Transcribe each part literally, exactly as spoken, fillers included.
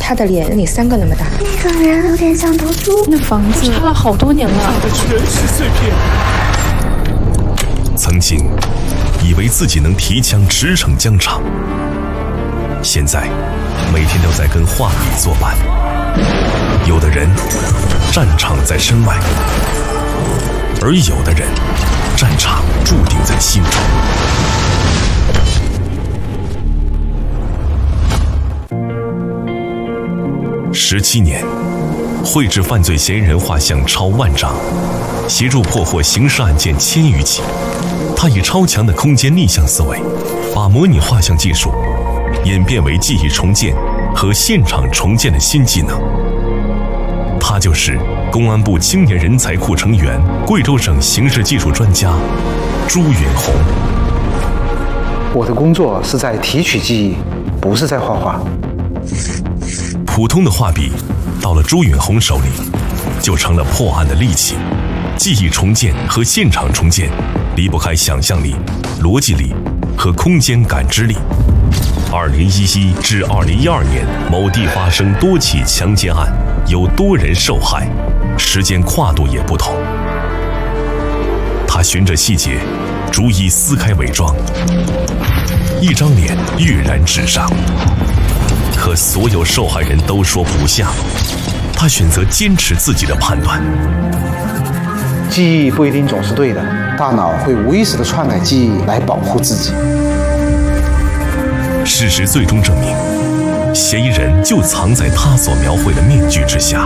他的脸有你三个那么大。 那个人有点像头猪。 那房子拆了好多年了， 打的全是碎片。 曾经以为自己能提枪驰骋疆场，现在每天都在跟画笔作伴。有的人战场在身外，而有的人战场注定在心中。十七年，绘制犯罪嫌疑人画像超万张，协助破获刑事案件千余起。他以超强的空间逆向思维，把模拟画像技术演变为记忆重建和现场重建的新技能。他就是公安部青年人才库成员、贵州省刑事技术专家朱允红。 我的工作是在提取记忆，不是在画画。 普通的画笔到了朱允红手里，就成了破案的利器。记忆重建和现场重建离不开想象力、逻辑力和空间感知力。二零一一至二零一二年，某地发生多起强奸案，有多人受害，时间跨度也不同。他循着细节，逐一撕开伪装，一张脸跃然纸上。可所有受害人都说不像，他选择坚持自己的判断。 记忆不一定总是对的，大脑会无意识地篡改记忆来保护自己。 事实最终证明，嫌疑人就藏在他所描绘的面具之下。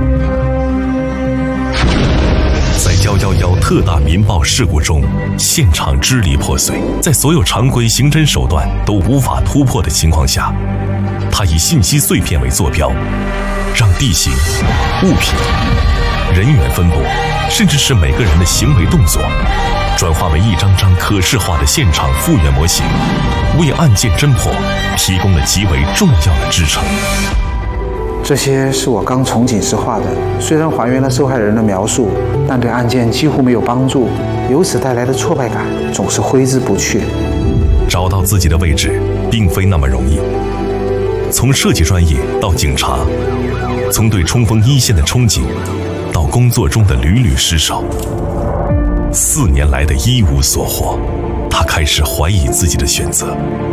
在幺幺幺特大民爆事故中，现场支离破碎，在所有常规刑侦手段都无法突破的情况下，他以信息碎片为坐标，让地形、物品、人员分布，甚至是每个人的行为动作，转化为一张张可视化的现场复原模型，为案件侦破提供了极为重要的支撑。 这些是我刚从警时画的，虽然还原了受害人的描述，但对案件几乎没有帮助，由此带来的挫败感总是挥之不去。 找到自己的位置并非那么容易，从设计专业到警察，从对冲锋一线的憧憬到工作中的屡屡失手，四年来的一无所获，他开始怀疑自己的选择。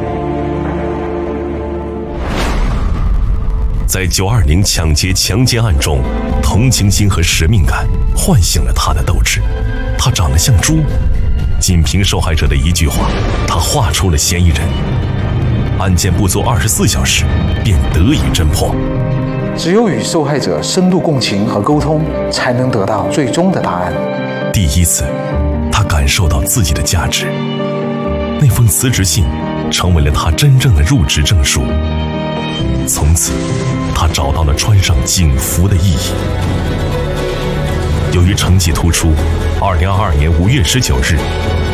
在九二零抢劫强奸案中，同情心和使命感唤醒了他的斗志。他长得像猪，仅凭受害者的一句话，他画出了嫌疑人。案件不足二十四小时便得以侦破。 只有与受害者深度共情和沟通，才能得到最终的答案。 第一次，他感受到自己的价值。那封辞职信成为了他真正的入职证书。从此，他找到了穿上警服的意义。由于成绩突出，二零二二年五月十九日，